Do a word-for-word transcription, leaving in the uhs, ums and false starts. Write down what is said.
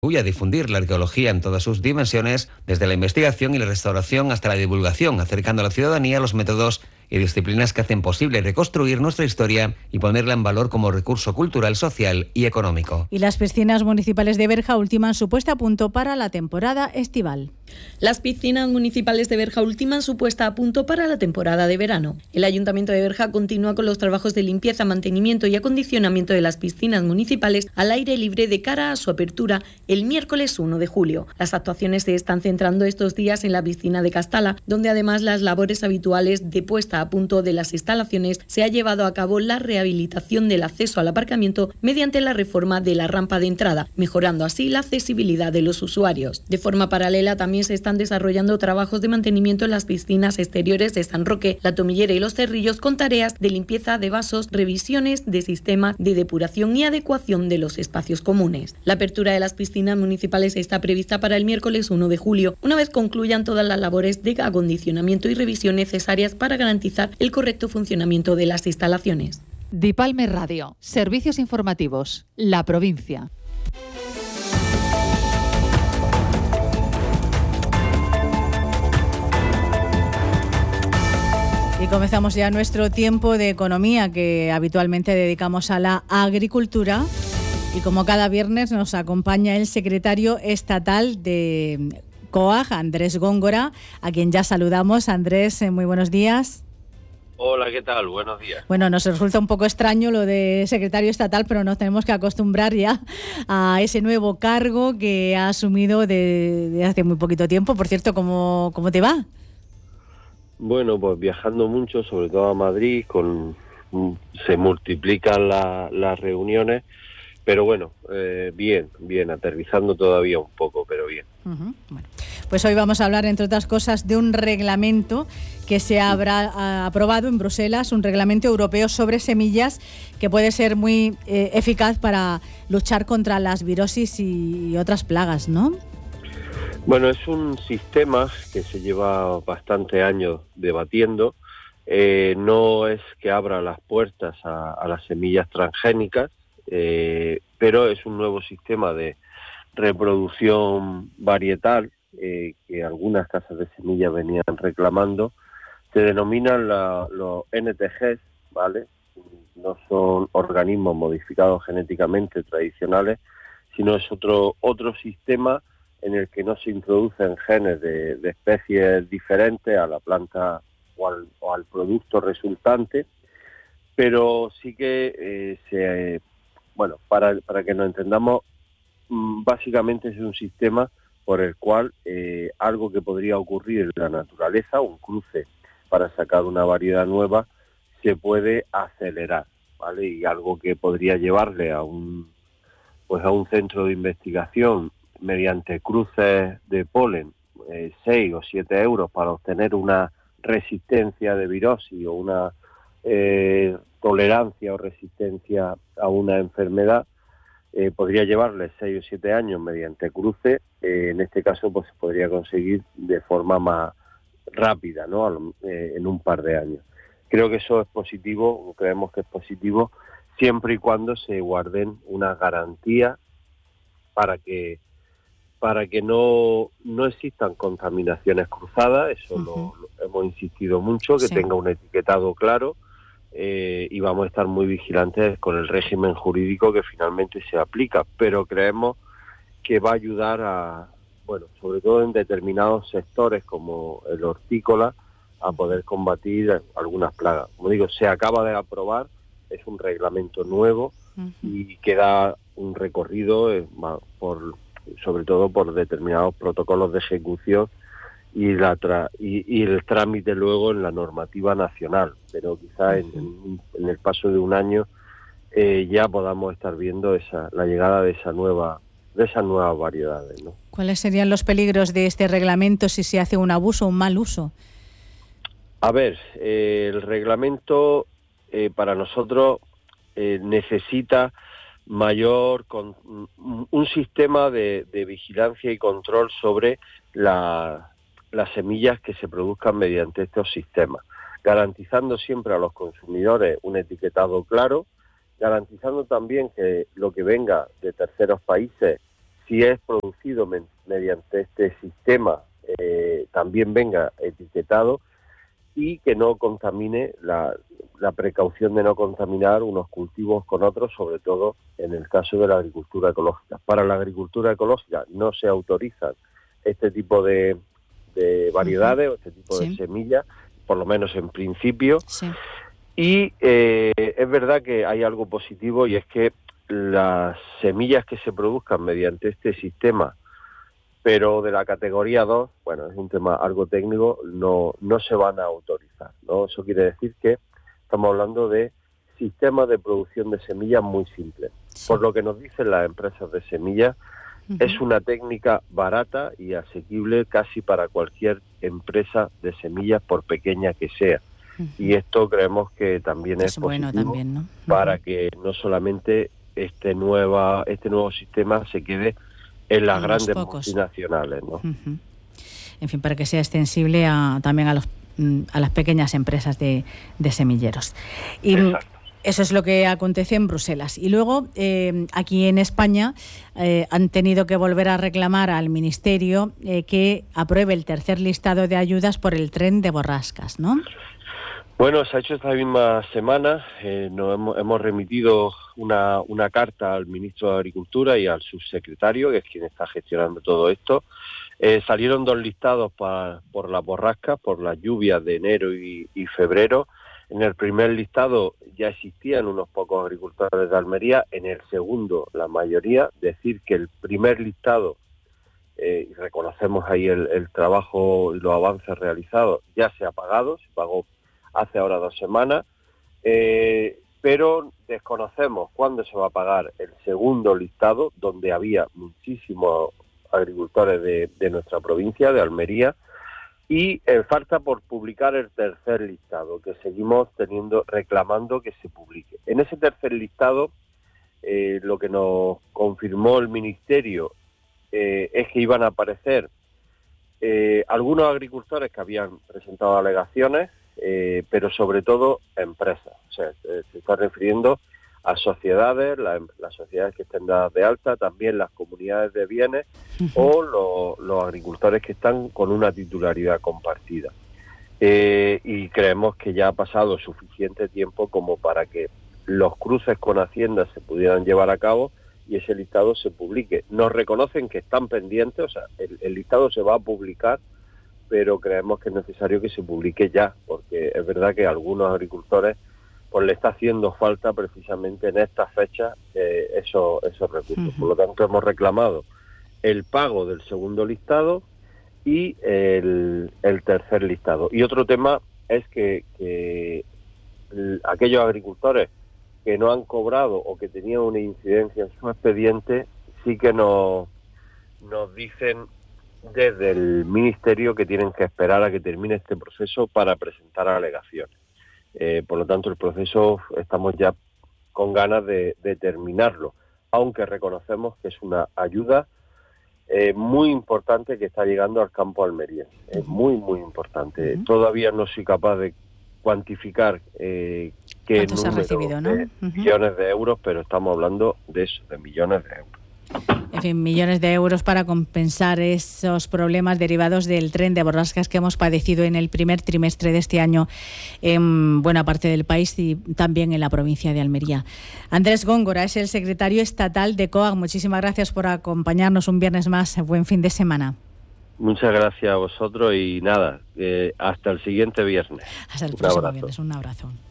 y a difundir la arqueología en todas sus dimensiones, desde la investigación y la restauración hasta la divulgación, acercando a la ciudadanía los métodos y disciplinas que hacen posible reconstruir nuestra historia y ponerla en valor como recurso cultural, social y económico. Y las piscinas municipales de Berja ultiman su puesta a punto para la temporada estival. Las piscinas municipales de Berja ultiman su puesta a punto para la temporada de verano. El Ayuntamiento de Berja continúa con los trabajos de limpieza, mantenimiento y acondicionamiento de las piscinas municipales al aire libre de cara a su apertura el miércoles uno de julio. Las actuaciones se están centrando estos días en la piscina de Castala, donde además las labores habituales de puesta a punto de las instalaciones se ha llevado a cabo la rehabilitación del acceso al aparcamiento mediante la reforma de la rampa de entrada, mejorando así la accesibilidad de los usuarios. De forma paralela también se están desarrollando trabajos de mantenimiento en las piscinas exteriores de San Roque, La Tomillera y Los Cerrillos, con tareas de limpieza de vasos, revisiones de sistema de depuración y adecuación de los espacios comunes. La apertura de las piscinas municipales está prevista para el miércoles uno de julio, una vez concluyan todas las labores de acondicionamiento y revisión necesarias para garantizar el correcto funcionamiento de las instalaciones. Dipalme Radio, servicios informativos, La Provincia. Y comenzamos ya nuestro tiempo de economía que habitualmente dedicamos a la agricultura. Y como cada viernes nos acompaña el secretario estatal de COAG, Andrés Góngora, a quien ya saludamos. Andrés, muy buenos días. Hola, ¿qué tal? Buenos días. Bueno, nos resulta un poco extraño lo de secretario estatal, pero nos tenemos que acostumbrar ya a ese nuevo cargo que ha asumido de, de hace muy poquito tiempo. Por cierto, ¿cómo, cómo te va? Bueno, pues viajando mucho, sobre todo a Madrid, con se multiplican la, las reuniones, pero bueno, eh, bien, bien, aterrizando todavía un poco, pero bien. Uh-huh. Bueno, pues hoy vamos a hablar, entre otras cosas, de un reglamento que se habrá aprobado en Bruselas, un reglamento europeo sobre semillas que puede ser muy eh, eficaz para luchar contra las virosis y, y otras plagas, ¿no? Bueno, es un sistema que se lleva bastantes años debatiendo. Eh, no es que abra las puertas a, a las semillas transgénicas, eh, pero es un nuevo sistema de reproducción varietal eh, que algunas casas de semillas venían reclamando. Se denominan la, los N T Gs, ¿vale? No son organismos modificados genéticamente tradicionales, sino es otro otro sistema en el que no se introducen genes de, de especies diferentes a la planta o al, o al producto resultante, pero sí que eh, se, bueno, para, para que nos entendamos, básicamente es un sistema por el cual eh, algo que podría ocurrir en la naturaleza, un cruce para sacar una variedad nueva, se puede acelerar, ¿vale? Y algo que podría llevarle a un, pues a un centro de investigación mediante cruces de polen, eh, seis o siete euros para obtener una resistencia de virosis o una eh, tolerancia o resistencia a una enfermedad, eh, podría llevarle seis o siete años mediante cruce. Eh, en este caso pues se podría conseguir de forma más rápida, ¿no? Eh, en un par de años. Creo que eso es positivo, creemos que es positivo, siempre y cuando se guarden unas garantías para que para que no, no existan contaminaciones cruzadas. Eso uh-huh. lo, lo hemos insistido mucho, que sí. tenga un etiquetado claro, eh, y vamos a estar muy vigilantes con el régimen jurídico que finalmente se aplica, pero creemos que va a ayudar a, bueno, sobre todo en determinados sectores como el hortícola, a poder combatir algunas plagas. Como digo, se acaba de aprobar, es un reglamento nuevo uh-huh. y queda un recorrido eh, por sobre todo por determinados protocolos de ejecución y la tra- y, y el trámite luego en la normativa nacional, pero quizás en, en, en el paso de un año eh, ya podamos estar viendo esa la llegada de esa nueva de esas nuevas variedades, ¿no? ¿Cuáles serían los peligros de este reglamento si se hace un abuso o un mal uso? A ver, eh, el reglamento eh, para nosotros eh, necesita mayor con, un sistema de, de vigilancia y control sobre la, las semillas que se produzcan mediante estos sistemas, garantizando siempre a los consumidores un etiquetado claro, garantizando también que lo que venga de terceros países si es producido me, mediante este sistema, eh, también venga etiquetado y que no contamine, la, la precaución de no contaminar unos cultivos con otros, sobre todo en el caso de la agricultura ecológica. Para la agricultura ecológica no se autorizan este tipo de, de variedades uh-huh. o este tipo sí. de semillas, por lo menos en principio. Sí. Y eh, es verdad que hay algo positivo, y es que las semillas que se produzcan mediante este sistema, pero de la categoría dos, bueno, es un tema algo técnico, no, no se van a autorizar, ¿no? Eso quiere decir que estamos hablando de sistemas de producción de semillas muy simples. Sí. Por lo que nos dicen las empresas de semillas, uh-huh. es una técnica barata y asequible casi para cualquier empresa de semillas, por pequeña que sea. Uh-huh. Y esto creemos que también es, es bueno positivo también, ¿no? Uh-huh. para que no solamente este, nueva, este nuevo sistema se quede en las grandes multinacionales, ¿no? Uh-huh. En fin, para que sea extensible a, también a, los, a las pequeñas empresas de, de semilleros. Y exacto. Eso es lo que acontece en Bruselas. Y luego, eh, aquí en España, eh, han tenido que volver a reclamar al Ministerio eh, que apruebe el tercer listado de ayudas por el tren de Borrascas, ¿no? Bueno, se ha hecho esta misma semana, eh, nos hemos, hemos remitido una, una carta al ministro de Agricultura y al subsecretario, que es quien está gestionando todo esto. Eh, salieron dos listados pa, por las borrascas, por las lluvias de enero y, y febrero. En el primer listado ya existían unos pocos agricultores de Almería, en el segundo la mayoría. Decir que el primer listado, eh, y reconocemos ahí el, el trabajo y los avances realizados, ya se ha pagado, se pagó hace ahora dos semanas, eh, pero desconocemos cuándo se va a pagar el segundo listado, donde había muchísimos agricultores de, de nuestra provincia, de Almería, y eh, falta por publicar el tercer listado, que seguimos teniendo reclamando que se publique. En ese tercer listado, eh, lo que nos confirmó el Ministerio eh, es que iban a aparecer eh, algunos agricultores que habían presentado alegaciones, Eh, pero sobre todo empresas. O sea, eh, se está refiriendo a sociedades, la, las sociedades que estén dadas de alta, también las comunidades de bienes uh-huh. o lo, los agricultores que están con una titularidad compartida. Eh, y creemos que ya ha pasado suficiente tiempo como para que los cruces con Hacienda se pudieran llevar a cabo y ese listado se publique. Nos reconocen que están pendientes, o sea, el, el listado se va a publicar, pero creemos que es necesario que se publique ya, porque es verdad que a algunos agricultores pues le está haciendo falta precisamente en estas fechas eh, esos, esos recursos. Uh-huh. Por lo tanto, hemos reclamado el pago del segundo listado y el, el tercer listado. Y otro tema es que, que el, aquellos agricultores que no han cobrado o que tenían una incidencia en su expediente, sí que nos, nos dicen desde el Ministerio que tienen que esperar a que termine este proceso para presentar alegaciones. Eh, por lo tanto, el proceso estamos ya con ganas de, de terminarlo, aunque reconocemos que es una ayuda eh, muy importante que está llegando al campo almeriense. Es muy, muy importante. Uh-huh. Todavía no soy capaz de cuantificar eh, qué número se ha recibido, ¿no? de uh-huh. millones de euros, pero estamos hablando de eso, de millones de euros. En fin, millones de euros para compensar esos problemas derivados del tren de borrascas que hemos padecido en el primer trimestre de este año en buena parte del país y también en la provincia de Almería. Andrés Góngora es el secretario estatal de C O A G. Muchísimas gracias por acompañarnos un viernes más. Buen fin de semana. Muchas gracias a vosotros y nada, eh, hasta el siguiente viernes. Hasta el próximo viernes. Un abrazo.